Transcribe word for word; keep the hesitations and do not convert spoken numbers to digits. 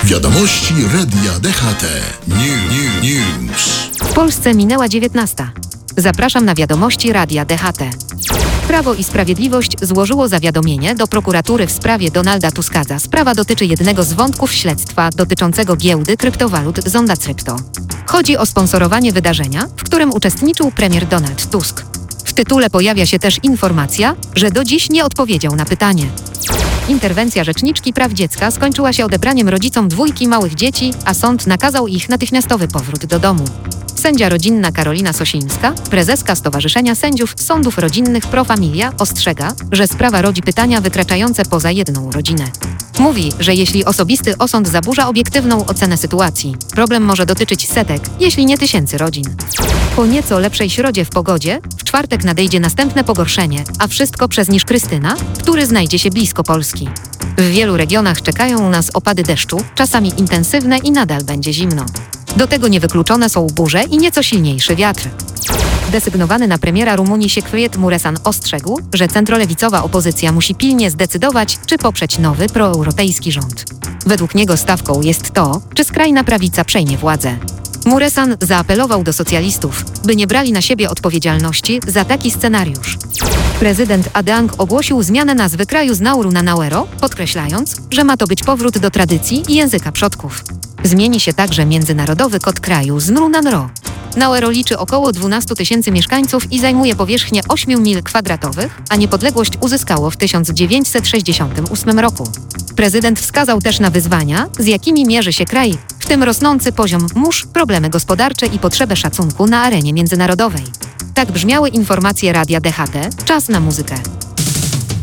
Wiadomości Radia D H T. New, new, news. W Polsce minęła dziewiętnasta. Zapraszam na wiadomości Radia D H T. Prawo i Sprawiedliwość złożyło zawiadomienie do prokuratury w sprawie Donalda Tuska. Sprawa dotyczy jednego z wątków śledztwa dotyczącego giełdy kryptowalut Zonda Crypto. Chodzi o sponsorowanie wydarzenia, w którym uczestniczył premier Donald Tusk. W tytule pojawia się też informacja, że do dziś nie odpowiedział na pytanie. Interwencja Rzeczniczki Praw Dziecka skończyła się odebraniem rodzicom dwójki małych dzieci, a sąd nakazał ich natychmiastowy powrót do domu. Sędzia rodzinna Karolina Sosińska, prezeska Stowarzyszenia Sędziów Sądów Rodzinnych Pro Familia, ostrzega, że sprawa rodzi pytania wykraczające poza jedną rodzinę. Mówi, że jeśli osobisty osąd zaburza obiektywną ocenę sytuacji, problem może dotyczyć setek, jeśli nie tysięcy rodzin. Po nieco lepszej środzie w pogodzie, w czwartek nadejdzie następne pogorszenie, a wszystko przez niż Krystyna, który znajdzie się blisko Polski. W wielu regionach czekają nas opady deszczu, czasami intensywne i nadal będzie zimno. Do tego niewykluczone są burze i nieco silniejszy wiatr. Desygnowany na premiera Rumunii Siegfried Muresan ostrzegł, że centrolewicowa opozycja musi pilnie zdecydować, czy poprzeć nowy proeuropejski rząd. Według niego stawką jest to, czy skrajna prawica przejmie władzę. Muresan zaapelował do socjalistów, by nie brali na siebie odpowiedzialności za taki scenariusz. Prezydent Adeang ogłosił zmianę nazwy kraju z Nauru na Nauero, podkreślając, że ma to być powrót do tradycji i języka przodków. Zmieni się także międzynarodowy kod kraju z N R U na N R O. Nauero liczy około dwanaście tysięcy mieszkańców i zajmuje powierzchnię ośmiu mil kwadratowych, a niepodległość uzyskało w tysiąc dziewięćset sześćdziesiątym ósmym roku. Prezydent wskazał też na wyzwania, z jakimi mierzy się kraj, w tym rosnący poziom mórz, problemy gospodarcze i potrzebę szacunku na arenie międzynarodowej. Tak brzmiały informacje Radia D H T. Czas na muzykę.